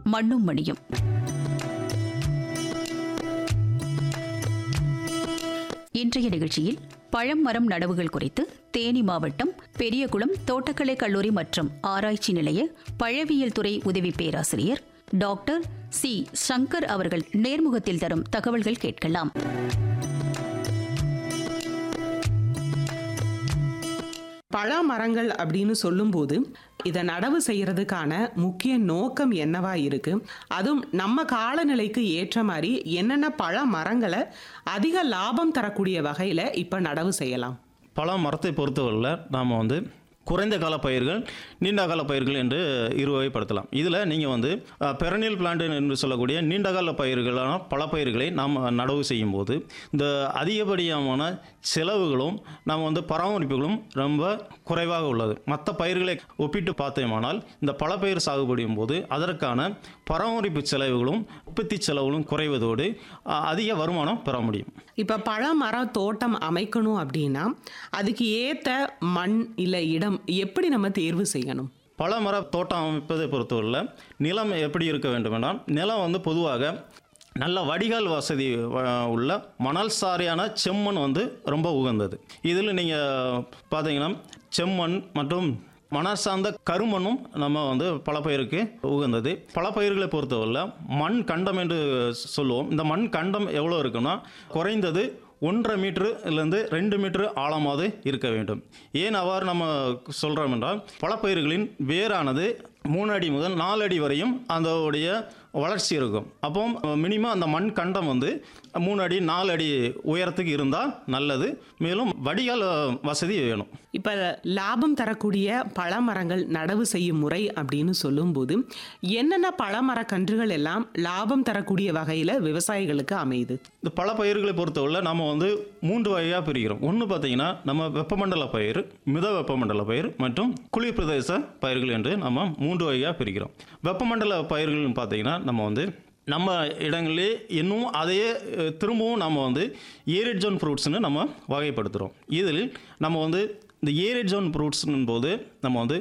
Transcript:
மண்ணும் மணியும். இன்றைய நிகழ்ச்சியில் பழம் மரம் நடவுகள் குறித்து தேனி மாவட்டம் பெரியகுளம் தோட்டக்கலை கல்லூரி மற்றும் ஆராய்ச்சி நிலைய பழவியல் துறை உதவி பேராசிரியர் டாக்டர் சி. சங்கர் அவர்கள் நேர்முகத்தில் தரும் தகவல்கள் கேட்கலாம். பழ மரங்கள் அப்படின்னு சொல்லும்போது இதை நடவு செய்யறதுக்கான முக்கிய நோக்கம் என்னவா இருக்கு, அதுவும் நம்ம காலநிலைக்கு ஏற்ற மாதிரி என்னென்ன பழ மரங்களை அதிக லாபம் தரக்கூடிய வகையில் இப்போ நடவு செய்யலாம்? பழ மரத்தை பொறுத்தவரையில் நாம் குறைந்த கால பயிர்கள், நீண்ட கால பயிர்கள் என்று இருவகைப்படுத்தலாம். இதில் நீங்கள் பெரனியல் பிளான்ட் என்று சொல்லக்கூடிய நீண்ட கால பயிர்களான பல பயிர்களை நாம் நடவு செய்யும் போது இந்த அதிகப்படியான செலவுகளும் நாம் பராமரிப்புகளும் ரொம்ப குறைவாக உள்ளது. மற்ற பயிர்களை ஒப்பிட்டு பார்த்தோமானால் இந்த பல பயிர் சாகுபடியும் போது அதற்கான பராமரிப்பு செலவுகளும் உற்பத்தி செலவுகளும் குறைவதோடு அதிக வருமானம் பெற முடியும். இப்போ பழ மர தோட்டம் அமைக்கணும் அப்படின்னா அதுக்கு ஏற்ற மண் இல்லை இடம் எப்படி நம்ம தேர்வு செய்யணும்? பல மர தோட்டம் அமைப்பதை பொறுத்தவரையில் நிலம் எப்படி இருக்க வேண்டும் என்றால், நிலம் பொதுவாக நல்ல வடிகால் வசதி உள்ள மணல் சாரியான செம்மண் ரொம்ப உகந்தது. இதில் நீங்கள் பார்த்தீங்கன்னா செம்மண் மற்றும் மணல் சார்ந்த கருமண்ணும் நம்ம பல பயிருக்கு உகந்தது. பல பயிர்களை பொறுத்தவரையில் மண் கண்டம் என்று சொல்லுவோம். இந்த மண் கண்டம் எவ்வளோ இருக்குன்னா குறைந்தது 1.5 மீட்டர்லேருந்து 2 மீட்டர் ஆழமாவது இருக்க வேண்டும். ஏன் அவ்வாறு நம்ம சொல்கிறோம் என்றால், பல பயிர்களின் வேரானது 3 அடி முதல் 4 அடி வரையும் அதோடைய வளர்ச்சி இருக்கும். அப்போ மினிமம் அந்த மண் கண்டம் 3 அடி 4 அடி உயரத்துக்கு இருந்தால் நல்லது. மேலும் வடிகால் வசதி வேணும். இப்போ லாபம் தரக்கூடிய பழமரங்கள் நடவு செய்யும் முறை அப்படின்னு சொல்லும்போது என்னென்ன பழமர கன்றுகள் எல்லாம் லாபம் தரக்கூடிய வகையில் விவசாயிகளுக்கு அமையுது? இந்த பல பயிர்களை பொறுத்தவரை நம்ம 3 வகையாக பிரிக்கிறோம். ஒன்று பார்த்தீங்கன்னா நம்ம வெப்பமண்டல பயிர், மித வெப்பமண்டல பயிர் மற்றும் குளிர் பிரதேச பயிர்கள் என்று நம்ம 3 வகையாக பிரிக்கிறோம். வெப்பமண்டல பயிர்கள்னு பார்த்தீங்கன்னா நம்ம இடங்களிலே இன்னும் அதையே திரும்பவும் நம்ம ஏரிட் ஜோன் ஃப்ரூட்ஸ்னு நம்ம வகைப்படுத்துகிறோம். இதில் நம்ம இந்த ஏரிட் ஜோன் ஃப்ரூட்ஸ்னும் போது நம்ம